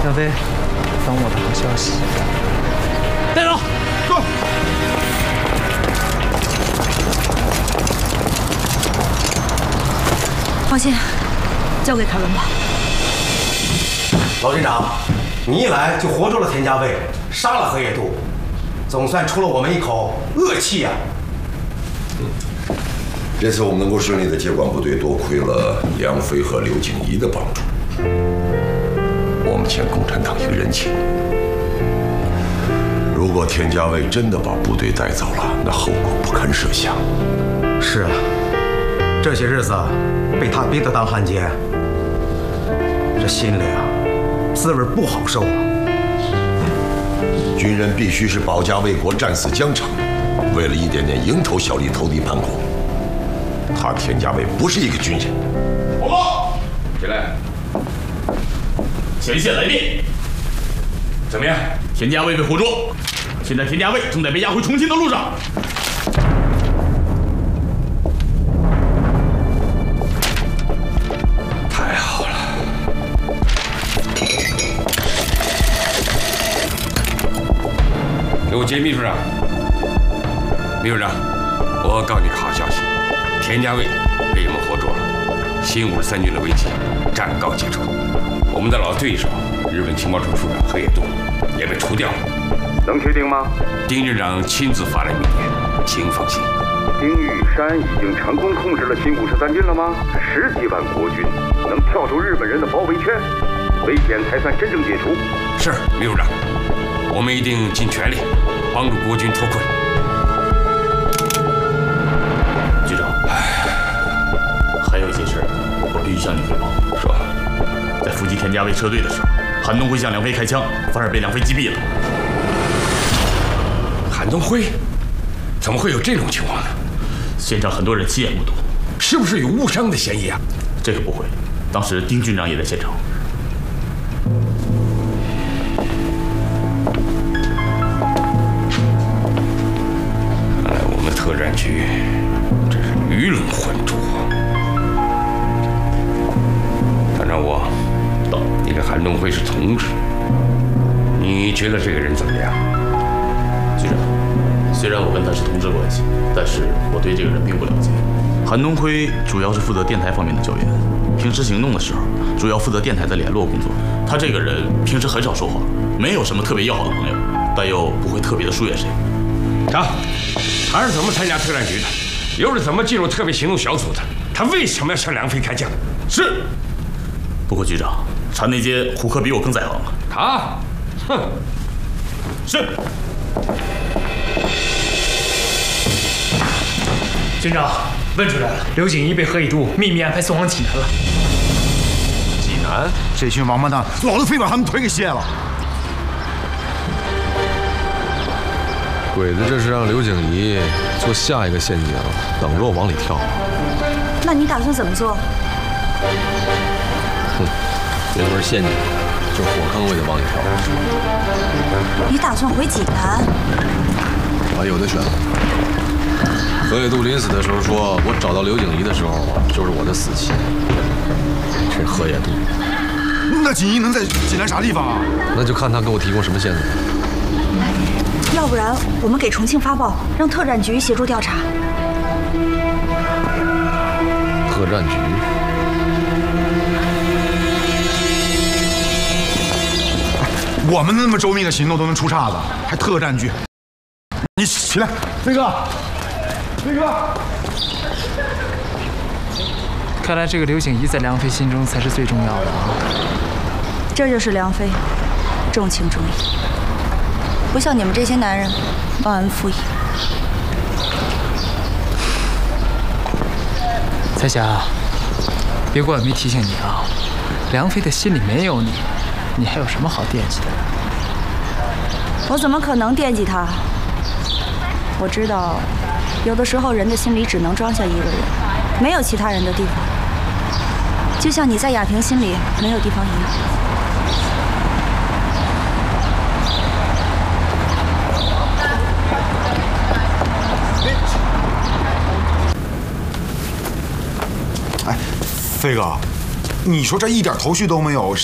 小飞，等我的好消息。带走， 走。 放心，交给凯文吧。 老军长，你一来就活捉了田家卫，杀了何野渡，总算出了我们一口恶气呀！ 这次我们能够顺利的接管部队，多亏了梁飞和刘景怡的帮助。我们欠共产党一个人情。如果田家卫真的把部队带走了，那后果不堪设想。 是啊，这些日子被他逼得当汉奸，这心里啊，滋味不好受啊。 军人必须是保家卫国、战死疆场，为了一点点蝇头小利投敌叛国。他田家卫不是一个军人。 报告，进来。前线来电，怎么样？田家卫被活捉，现在田家卫正在被押回重庆的路上。 太好了！ 给我接秘书长。秘书长，我告诉你个好消息，田家卫被我们活捉了，新53军的危机暂告解除。我们的老对手日本情报处处长河野渡也被除掉了。 能确定吗？ 丁军长亲自发来密电，请放心。 丁玉山已经成功控制了新53军了吗？10几万国军能跳出日本人的包围圈，危险才算真正解除。 是，秘书长，我们一定尽全力帮助国军脱困。 局长，还有一件事我必须向你汇报。 说， 在伏击田家卫车队的时候，韩东辉向梁飞开枪，反而被梁飞击毙了。 韩东辉？怎么会有这种情况呢？ 现场很多人亲眼目睹， 是不是有误伤的嫌疑啊？ 这个不会，当时丁军长也在现场。 看来我们特战局真是鱼龙混珠啊！团长我，你跟韩东辉是同志，你觉得这个人怎么样？ 局长，虽然我跟他是同志关系，但是我对这个人并不了解。韩东辉主要是负责电台方面的救援，平时行动的时候主要负责电台的联络工作。他这个人平时很少说话，没有什么特别要好的朋友，但又不会特别的疏远谁。 他是怎么参加特战局的？又是怎么进入特别行动小组的？他为什么要向梁飞开枪？ 是。不过局长，查内街胡克比我更在行了。 他，哼， 是。 军长，问出来了，刘景一被何以度秘密安排送往济南了。 济南？这群王八蛋，老子非把他们腿给卸了！ 鬼子这是让刘景怡做下一个陷阱，等着我往里跳。 那你打算怎么做？ 哼，别说是陷阱，就是火坑我也得往里跳。 你打算回济南？ 我还有的选。何野渡临死的时候说，我找到刘景怡的时候，就是我的死期。这何野渡， 那锦衣能在济南啥地方啊？ 那就看他给我提供什么线索。 要不然我们给重庆发报，让特战局协助调查。 特战局？ 我们那么周密的行动都能出岔子，还特战局？你起来，飞哥，飞哥。 看来这个刘景一在梁飞心中才是最重要的啊！ 这就是梁飞，重情重义，不像你们这些男人忘恩负义。 彩霞，别怪我没提醒你啊！梁飞的心里没有你，你还有什么好惦记的？ 我怎么可能惦记他？我知道，有的时候人的心里只能装下一个人，没有其他人的地方。就像你在雅萍心里没有地方一样。 哎，飞哥，你说这一点头绪都没有，